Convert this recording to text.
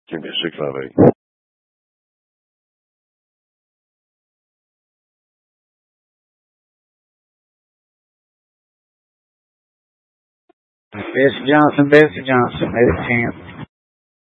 Give me a 658. Bessie Johnson, Bessie Johnson, made it 10.